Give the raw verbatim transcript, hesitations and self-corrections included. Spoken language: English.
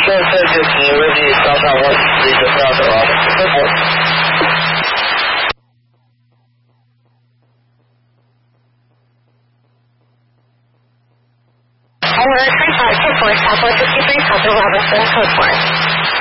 show subject in Liberty southbound one three just south of Austin. And we're three five two four Southwest fifty-three, South of Robertson, code four.